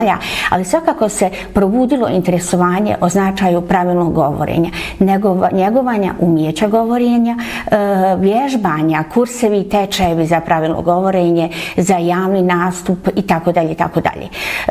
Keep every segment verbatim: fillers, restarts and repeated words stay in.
ali svakako se probudilo interesovanje o značaju pravilnog govorenja, njegovanja umijeća govorenja, vježbanja, kursevi i tečajevi za pravilno govorenje, za javni nastup i tako dalje i tako dalje.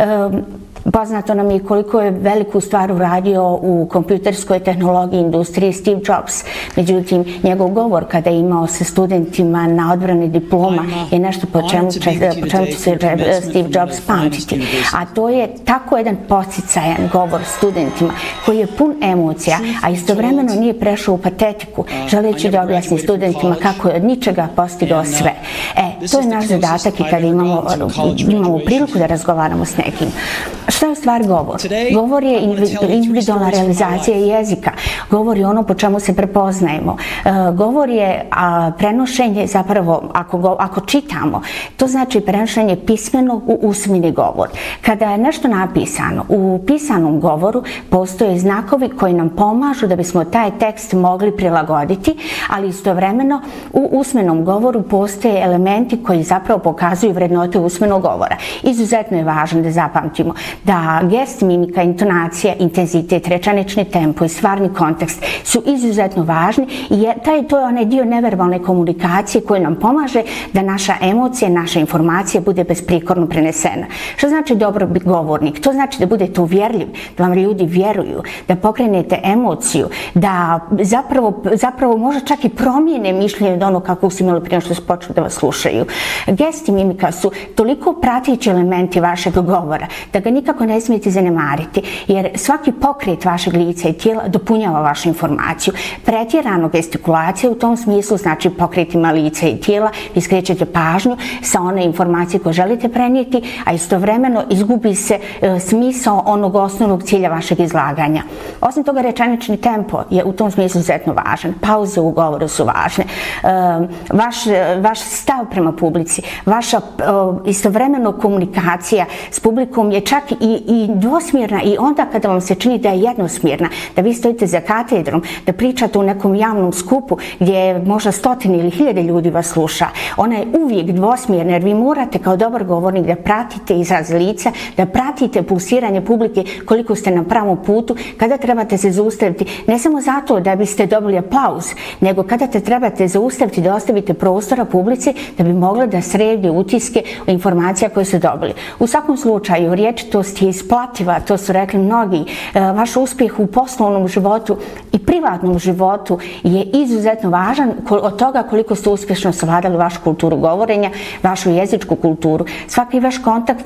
Poznato nam je koliko je veliku stvar uradio u kompjuterskoj tehnologiji industriji Steve Jobs. Međutim, njegov govor kada je imao sa studentima na odbrani diploma je nešto po čemu će, po čemu će se Steve Jobs pamtiti. A to je tako jedan poticajan govor studentima koji je pun emocija, a istovremeno nije prešao u patetiku, želeći da objasni studentima kako je od ničega postigao sve. E, to je naš zadatak i kada imamo, imamo priliku da razgovaramo s nekim. Šta je u stvari govor? Govor je individualna realizacija jezika. Govor je ono po čemu se prepoznajemo. Govor je prenošenje, zapravo, ako, go, ako čitamo, to znači prenošenje pismenog u usmeni govor. Kada je nešto napisano, u pisanom govoru postoje znakovi koji nam pomažu da bismo taj tekst mogli prilagoditi, ali istovremeno u usmenom govoru postoje elementi koji zapravo pokazuju vrednote usmenog govora. Izuzetno je važno da zapamtimo da gest, mimika, intonacija, intenzitet, rečanični tempo i stvarni kontekst su izuzetno važni i taj, to je onaj dio neverbalne komunikacije koji nam pomaže da naša emocija, naša informacija bude besprijekorno prenesena. Što znači dobro govornik? To znači da budete uvjerljiv, da vam ljudi vjeruju, da pokrenete emociju, da zapravo, zapravo možda čak i promijene mišljenje od ono kako su imali prije što su počeli da vas slušaju. Gest i mimika su toliko pratići elementi vašeg govora da ga nikako ne smijete zanemariti, jer svaki pokret vašeg lica i tijela dopunjava vašu informaciju. Pretjerano gestikulacija u tom smislu znači pokretima lica i tijela, vi skrećete pažnju sa one informacije koje želite prenijeti, a istovremeno izgubi se e, smisao onog osnovnog cilja vašeg izlaganja. Osim toga, rečanični tempo je u tom smislu izuzetno važan. Pauze u govoru su važne. E, vaš, vaš stav prema publici, vaša e, istovremeno komunikacija s publikom je čak i, i dvosmjerna i onda kada vam se čini da je jednosmjerna, da vi stojite za katedrom, da pričate u nekom javnom skupu gdje možda stotine ili hiljade ljudi vas sluša. Ona je uvijek dvosmjerna jer vi morate kao dobar govornik da pratite izraz lica, da pratite pulsiranje publike koliko ste na pravom putu, kada trebate se zaustaviti, ne samo zato da biste dobili aplauz, nego kada te trebate zaustaviti da ostavite prostora publici da bi mogla da sredi utiske informacija koje su dobili. U svakom slučaju, riječitost je isplativa, to su rekli mnogi. Vaš uspjeh u poslovnom životu i privatnom životu je izuzetno važan od toga koliko ste uspješno savladali vašu kulturu govorenja, vašu jezičku kulturu. Svaki vaš kontakt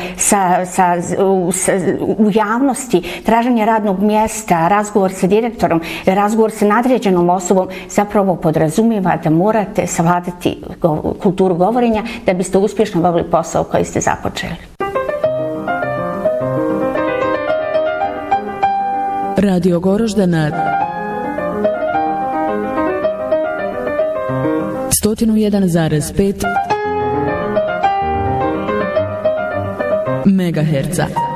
sa, sa, u, sa, u javnosti, traženje radnog mjesta, razgovor sa direktorom, razgovor sa nadređenom osobom zapravo podrazumijeva da morate savladati kulturu govorenja da biste uspješno obavili posao koji ste započeli. Radio Goroždana sto jedan zarez pet megaherca.